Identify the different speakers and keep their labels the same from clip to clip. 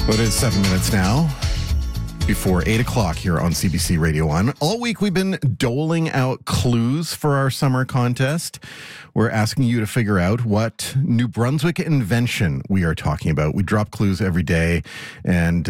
Speaker 1: Well, it is 7 minutes now before 8 o'clock here on CBC Radio 1. All week we've been doling out clues for our summer contest. We're asking you to figure out what New Brunswick invention we are talking about. We drop clues every day, and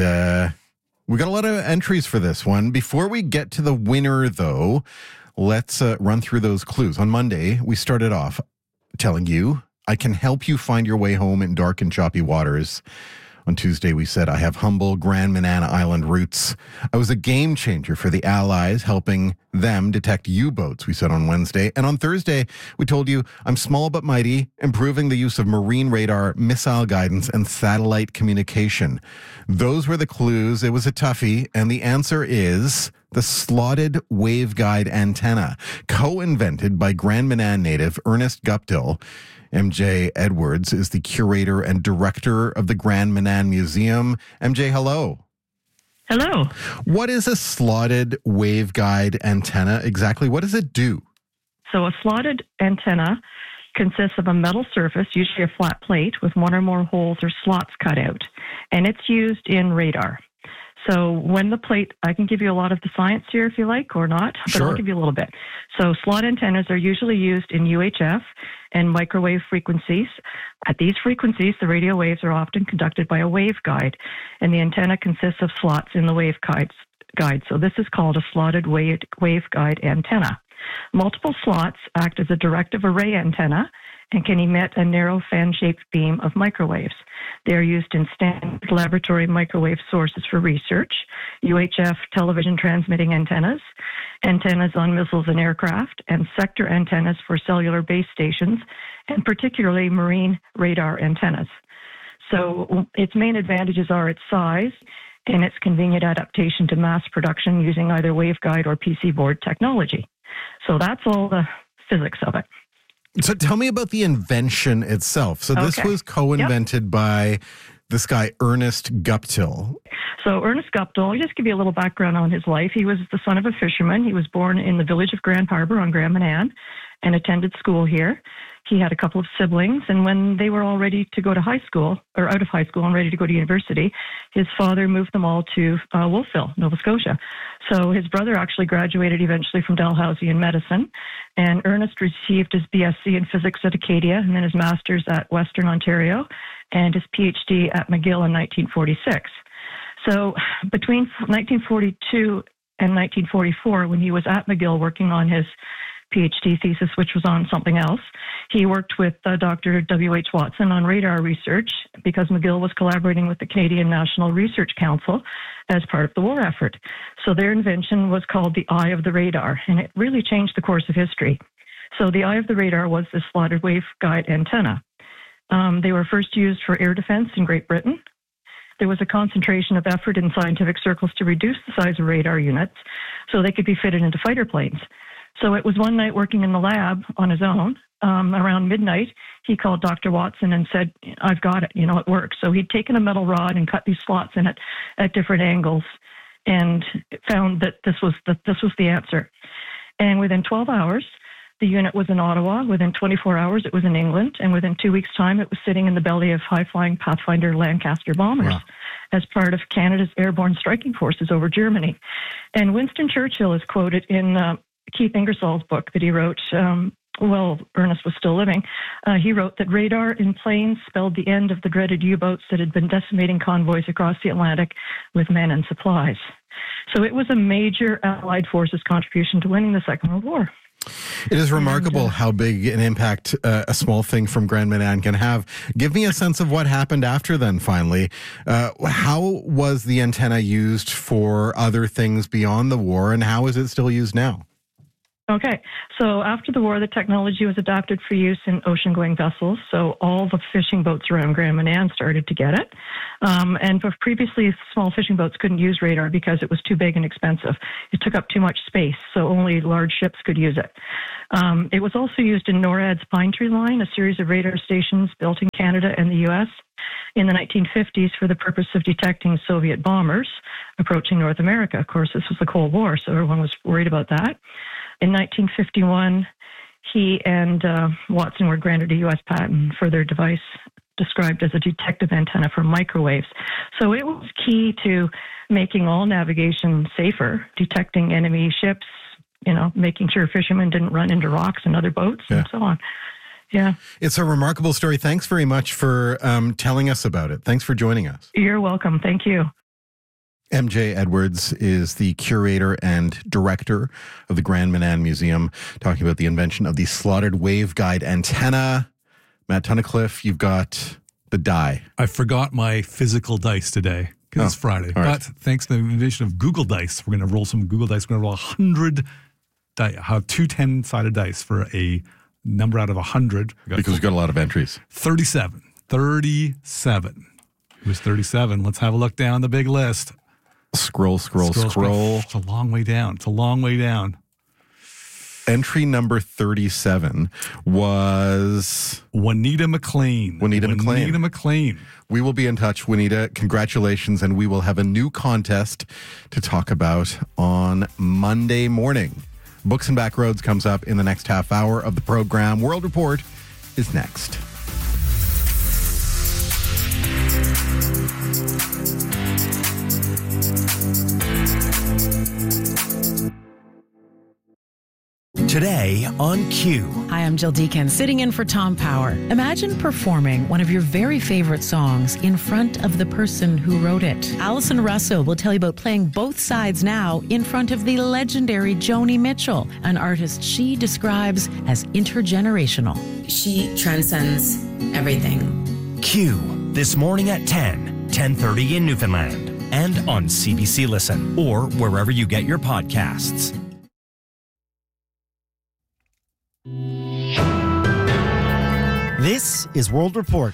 Speaker 1: we got a lot of entries for this one. Before we get to the winner, though, let's run through those clues. On Monday, we started off telling you, I can help you find your way home in dark and choppy waters. On Tuesday, we said, I have humble Grand Manana Island roots. I was a game changer for the Allies, helping them detect U-boats, we said on Wednesday. And on Thursday, we told you, I'm small but mighty, improving the use of marine radar, missile guidance, and satellite communication. Those were the clues. It was a toughie, and the answer is the slotted waveguide antenna, co-invented by Grand Manan native Ernest Guptill. MJ Edwards is the curator and director of the Grand Manan Museum. MJ, hello.
Speaker 2: Hello.
Speaker 1: What is a slotted waveguide antenna exactly? What does it do?
Speaker 2: So a slotted antenna consists of a metal surface, usually a flat plate, with one or more holes or slots cut out, and it's used in radar. So when the plate, I can give you a lot of the science here if you like or not, but
Speaker 1: Sure.
Speaker 2: I'll give you a little bit. So slot antennas are usually used in UHF and microwave frequencies. At these frequencies, the radio waves are often conducted by a waveguide, and the antenna consists of slots in the waveguide. So this is called a slotted waveguide antenna. Multiple slots act as a directive array antenna and can emit a narrow fan-shaped beam of microwaves. They are used in standard laboratory microwave sources for research, UHF television transmitting antennas, antennas on missiles and aircraft, and sector antennas for cellular base stations, and particularly marine radar antennas. So its main advantages are its size and its convenient adaptation to mass production using either waveguide or PC board technology. So that's all the physics of it.
Speaker 1: So tell me about the invention itself. So this was co-invented by this guy, Ernest Guptill.
Speaker 2: So Ernest Guptill, I'll just give you a little background on his life. He was the son of a fisherman. He was born in the village of Grand Harbor on Grand Manan and attended school here. He had a couple of siblings, and when they were all ready to go to high school, or out of high school and ready to go to university, his father moved them all to Wolfville, Nova Scotia. So his brother actually graduated eventually from Dalhousie in medicine, and Ernest received his BSc in physics at Acadia, and then his master's at Western Ontario, and his PhD at McGill in 1946. So between 1942 and 1944, when he was at McGill working on his PhD thesis, which was on something else, he worked with Dr. W.H. Watson on radar research because McGill was collaborating with the Canadian National Research Council as part of the war effort. So their invention was called the Eye of the Radar, and it really changed the course of history. So the Eye of the Radar was this slotted waveguide antenna. They were first used for air defense in Great Britain. There was a concentration of effort in scientific circles to reduce the size of radar units so they could be fitted into fighter planes. So it was one night working in the lab on his own. Around midnight, he called Dr. Watson and said, I've got it, it works. So he'd taken a metal rod and cut these slots in it at different angles and found that this was the answer. And within 12 hours, the unit was in Ottawa. Within 24 hours, it was in England. And within 2 weeks' time, it was sitting in the belly of high-flying Pathfinder Lancaster bombers as part of Canada's airborne striking forces over Germany. And Winston Churchill is quoted in Keith Ingersoll's book that he wrote, Ernest was still living. He wrote that radar in planes spelled the end of the dreaded U-boats that had been decimating convoys across the Atlantic with men and supplies. So it was a major Allied forces contribution to winning the Second World War.
Speaker 1: It is remarkable how big an impact a small thing from Grand Manan can have. Give me a sense of what happened after then, finally. How was the antenna used for other things beyond the war, and how is it still used now?
Speaker 2: Okay, so after the war, the technology was adapted for use in ocean-going vessels. So all the fishing boats around Grand Manan started to get it. And previously, small fishing boats couldn't use radar because it was too big and expensive. It took up too much space, so only large ships could use it. It was also used in NORAD's Pine Tree Line, a series of radar stations built in Canada and the U.S. in the 1950s for the purpose of detecting Soviet bombers approaching North America. Of course, this was the Cold War, so everyone was worried about that. In 1951, he and Watson were granted a U.S. patent for their device described as a detective antenna for microwaves. So it was key to making all navigation safer, detecting enemy ships, making sure fishermen didn't run into rocks and other boats and so on. Yeah.
Speaker 1: It's a remarkable story. Thanks very much for telling us about it. Thanks for joining us.
Speaker 2: You're welcome. Thank you.
Speaker 1: MJ Edwards is the curator and director of the Grand Manan Museum, talking about the invention of the slotted waveguide antenna. Matt Tunnicliffe, you've got the die.
Speaker 3: I forgot my physical dice today because it's Friday.
Speaker 1: Right.
Speaker 3: But thanks to the invention of Google Dice, we're going to roll some Google Dice. We're going to roll 100 dice. Have two 10-sided dice for a number out of 100.
Speaker 1: Because we've got a lot of entries.
Speaker 3: 37. 37. Who's 37? Let's have a look down the big list.
Speaker 1: Scroll.
Speaker 3: It's a long way down.
Speaker 1: Entry number 37 was
Speaker 3: Juanita McLean.
Speaker 1: Juanita McLean. We will be in touch, Juanita. Congratulations, and we will have a new contest to talk about on Monday morning. Books and Backroads comes up in the next half hour of the program. World Report is next.
Speaker 4: Today on Q.
Speaker 5: Hi, I'm Jill Deacon, sitting in for Tom Power. Imagine performing one of your very favorite songs in front of the person who wrote it. Alison Russo will tell you about playing both sides now in front of the legendary Joni Mitchell, an artist she describes as intergenerational.
Speaker 6: She transcends everything.
Speaker 4: Q, this morning at 10:30 in Newfoundland, and on CBC Listen, or wherever you get your podcasts.
Speaker 7: This is World Report.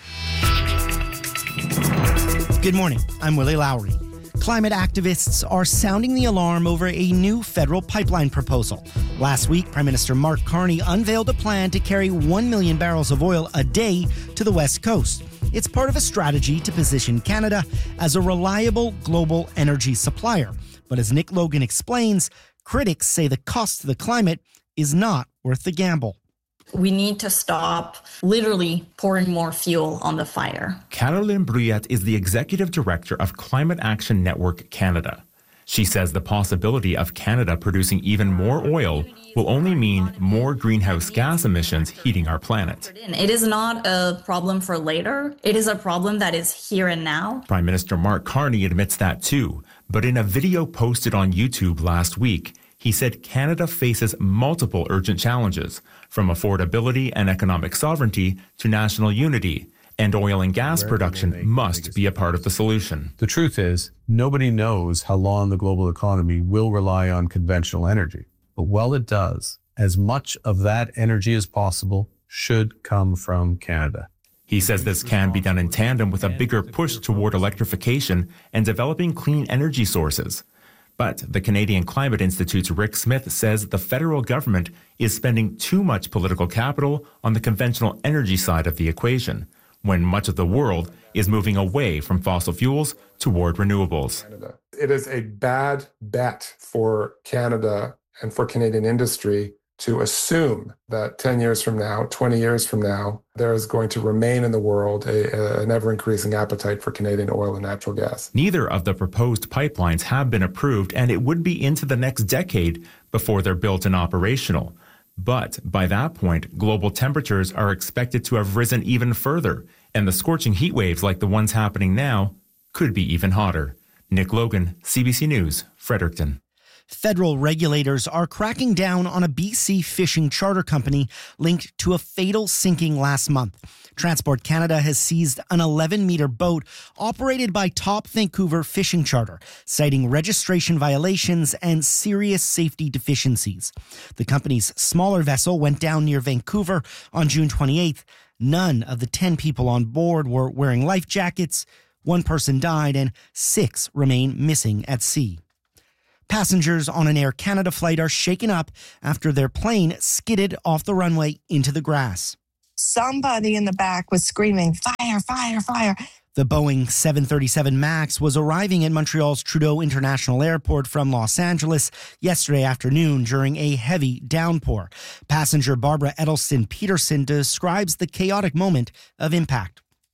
Speaker 7: Good morning, I'm Willie Lowry. Climate activists are sounding the alarm over a new federal pipeline proposal. Last week, Prime Minister Mark Carney unveiled a plan to carry 1 million barrels of oil a day to the West Coast. It's part of a strategy to position Canada as a reliable global energy supplier. But as Nick Logan explains, critics say the cost to the climate is not worth the gamble.
Speaker 6: We need to stop literally pouring more fuel on the fire.
Speaker 8: Caroline Bruyette is the executive director of Climate Action Network Canada. She says the possibility of Canada producing even more oil will only mean more greenhouse gas emissions heating our planet.
Speaker 6: It is not a problem for later. It is a problem that is here and now.
Speaker 8: Prime Minister Mark Carney admits that too, but in a video posted on YouTube last week, he said Canada faces multiple urgent challenges, from affordability and economic sovereignty to national unity, and oil and gas production must be a part of the solution.
Speaker 9: The truth is, nobody knows how long the global economy will rely on conventional energy. But while it does, as much of that energy as possible should come from Canada.
Speaker 8: He says this can be done in tandem with a bigger push toward electrification and developing clean energy sources. But the Canadian Climate Institute's Rick Smith says the federal government is spending too much political capital on the conventional energy side of the equation, when much of the world is moving away from fossil fuels toward renewables.
Speaker 10: It is a bad bet for Canada and for Canadian industry to assume that 10 years from now, 20 years from now, there is going to remain in the world an ever-increasing appetite for Canadian oil and natural gas.
Speaker 8: Neither of the proposed pipelines have been approved, and it would be into the next decade before they're built and operational. But by that point, global temperatures are expected to have risen even further, and the scorching heat waves like the ones happening now could be even hotter. Nick Logan, CBC News, Fredericton.
Speaker 7: Federal regulators are cracking down on a BC fishing charter company linked to a fatal sinking last month. Transport Canada has seized an 11-meter boat operated by Top Vancouver Fishing Charter, citing registration violations and serious safety deficiencies. The company's smaller vessel went down near Vancouver on June 28th. None of the 10 people on board were wearing life jackets. 1 person died and 6 remain missing at sea. Passengers on an Air Canada flight are shaken up after their plane skidded off the runway into the grass.
Speaker 11: Somebody in the back was screaming, "Fire, fire, fire."
Speaker 7: The Boeing 737 MAX was arriving at Montreal's Trudeau International Airport from Los Angeles yesterday afternoon during a heavy downpour. Passenger Barbara Edelston Peterson describes the chaotic moment of impact.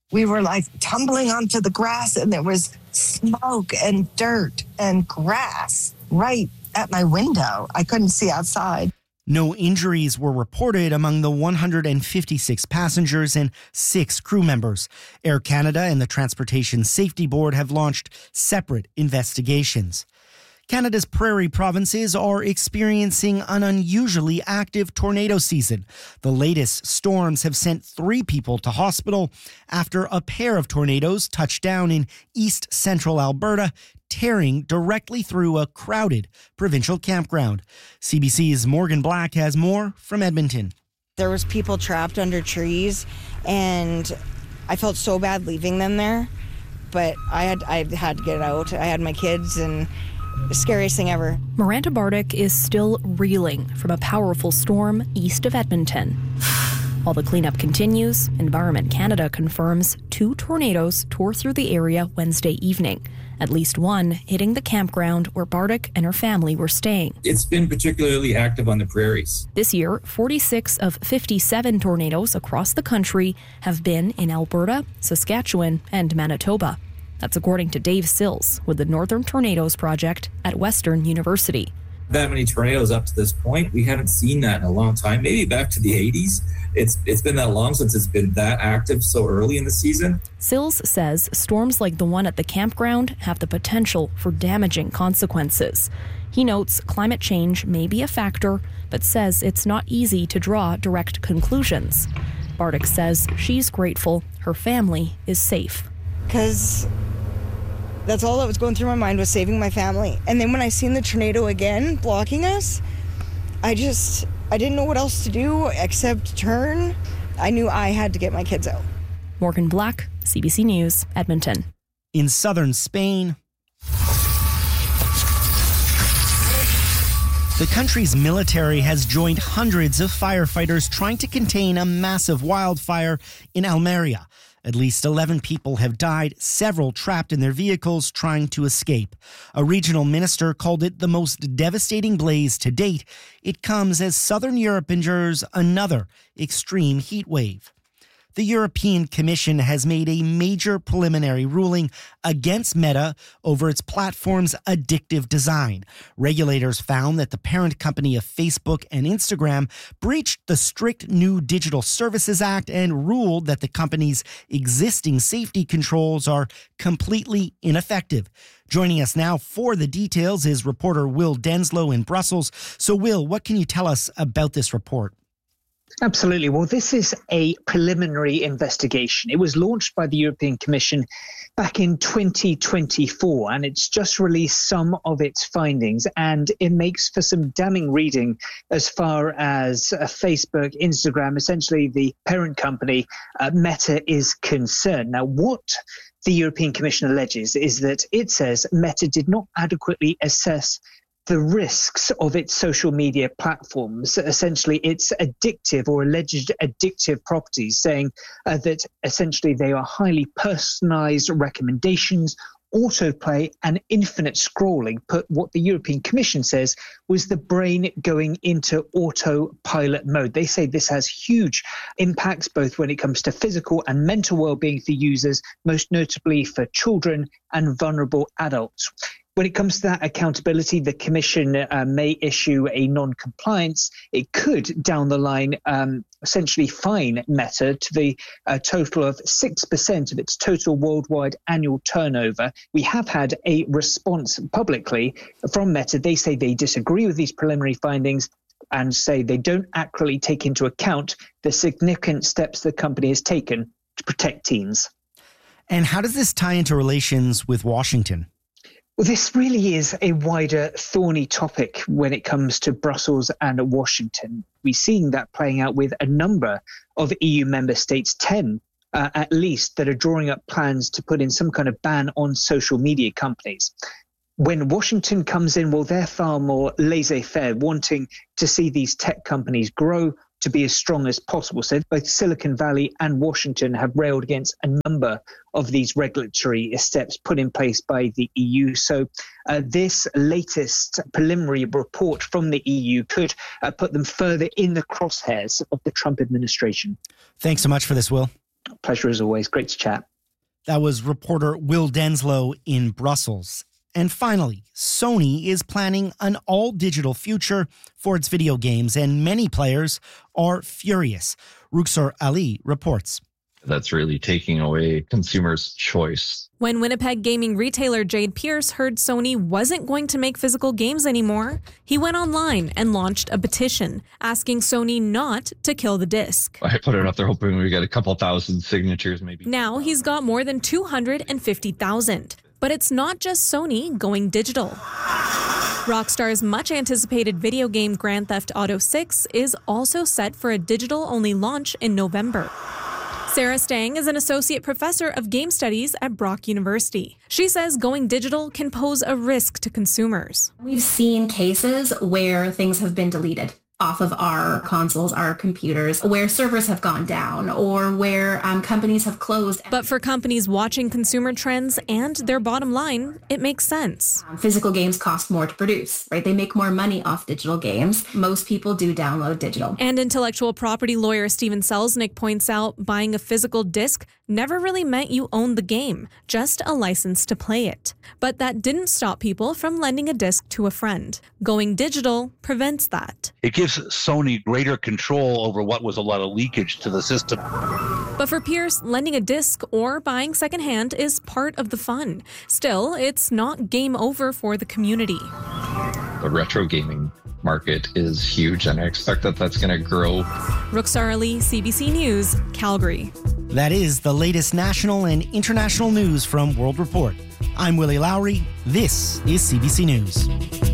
Speaker 11: We were like tumbling onto the grass, and there was smoke and dirt and grass right at my window. I couldn't see outside.
Speaker 7: No injuries were reported among the 156 passengers and 6 crew members. Air Canada and the Transportation Safety Board have launched separate investigations. Canada's prairie provinces are experiencing an unusually active tornado season. The latest storms have sent 3 people to hospital after a pair of tornadoes touched down in east central Alberta, tearing directly through a crowded provincial campground. CBC's Morgan Black has more from Edmonton.
Speaker 12: There was people trapped under trees, and I felt so bad leaving them there, but I had to get out. I had my kids, and the scariest thing ever.
Speaker 13: Miranda Bardick is still reeling from a powerful storm east of Edmonton. While the cleanup continues, Environment Canada confirms 2 tornadoes tore through the area Wednesday evening, at least one hitting the campground where Bardick and her family were staying.
Speaker 14: It's been particularly active on the prairies.
Speaker 13: This year, 46 of 57 tornadoes across the country have been in Alberta, Saskatchewan, and Manitoba. That's according to Dave Sills with the Northern Tornadoes Project at Western University.
Speaker 14: That many tornadoes up to this point, we haven't seen that in a long time, maybe back to the 80s. It's been that long since it's been that active so early in the season.
Speaker 13: Sills says storms like the one at the campground have the potential for damaging consequences. He notes climate change may be a factor, but says it's not easy to draw direct conclusions. Bardick says she's grateful her family is safe.
Speaker 12: Because that's all that was going through my mind, was saving my family. And then when I seen the tornado again blocking us, I didn't know what else to do except turn. I knew I had to get my kids out.
Speaker 13: Morgan Black, CBC News, Edmonton.
Speaker 7: In southern Spain, the country's military has joined hundreds of firefighters trying to contain a massive wildfire in Almeria. At least 11 people have died, several trapped in their vehicles trying to escape. A regional minister called it the most devastating blaze to date. It comes as southern Europe endures another extreme heat wave. The European Commission has made a major preliminary ruling against Meta over its platform's addictive design. Regulators found that the parent company of Facebook and Instagram breached the strict new Digital Services Act and ruled that the company's existing safety controls are completely ineffective. Joining us now for the details is reporter Will Denslow in Brussels. So, Will, what can you tell us about this report?
Speaker 15: Absolutely. Well, this is a preliminary investigation. It was launched by the European Commission back in 2024, and it's just released some of its findings, and it makes for some damning reading as far as Facebook, Instagram, essentially the parent company, Meta, is concerned. Now, what the European Commission alleges is that it says Meta did not adequately assess the risks of its social media platforms, essentially its addictive or alleged addictive properties, saying that essentially they are highly personalized recommendations, autoplay and infinite scrolling, put what the European Commission says was the brain going into autopilot mode. They say this has huge impacts both when it comes to physical and mental well-being for users, most notably for children and vulnerable adults. When it comes to that accountability, the Commission may issue a non-compliance. It could, down the line, essentially fine Meta to the total of 6% of its total worldwide annual turnover. We have had a response publicly from Meta. They say they disagree with these preliminary findings and say they don't accurately take into account the significant steps the company has taken to protect teens.
Speaker 7: And how does this tie into relations with Washington?
Speaker 15: Well, this really is a wider, thorny topic when it comes to Brussels and Washington. We're seeing that playing out with a number of EU member states, 10 at least, that are drawing up plans to put in some kind of ban on social media companies. When Washington comes in, well, they're far more laissez-faire, wanting to see these tech companies grow to be as strong as possible. So both Silicon Valley and Washington have railed against a number of these regulatory steps put in place by the EU. So this latest preliminary report from the EU could put them further in the crosshairs of the Trump administration.
Speaker 7: Thanks so much for this, Will.
Speaker 15: Pleasure as always. Great to chat.
Speaker 7: That was reporter Will Denslow in Brussels. And finally, Sony is planning an all-digital future for its video games, and many players are furious. Ruxar Ali reports.
Speaker 16: That's really taking away consumers' choice.
Speaker 13: When Winnipeg gaming retailer Jade Pierce heard Sony wasn't going to make physical games anymore, he went online and launched a petition asking Sony not to kill the disc.
Speaker 16: I put it up there hoping we get a couple thousand signatures maybe.
Speaker 13: Now he's got more than 250,000. But it's not just Sony going digital. Rockstar's much-anticipated video game Grand Theft Auto 6 is also set for a digital-only launch in November. Sarah Stang is an associate professor of game studies at Brock University. She says going digital can pose a risk to consumers.
Speaker 17: We've seen cases where things have been deleted off of our consoles, our computers, where servers have gone down or where companies have closed.
Speaker 13: But for companies watching consumer trends and their bottom line, it makes sense.
Speaker 17: Physical games cost more to produce, right? They make more money off digital games. Most people do download digital.
Speaker 13: And intellectual property lawyer Steven Selznick points out buying a physical disc never really meant you owned the game, just a license to play it. But that didn't stop people from lending a disc to a friend. Going digital prevents that.
Speaker 18: It gives Sony greater control over what was a lot of leakage to the system.
Speaker 13: But for Pierce, lending a disc or buying secondhand is part of the fun. Still, it's not game over for the community.
Speaker 16: The retro gaming market is huge, and I expect that that's going to grow.
Speaker 13: Ruxar Ali, CBC News, Calgary.
Speaker 7: That is the latest national and international news from World Report. I'm Willie Lowry. This is CBC News.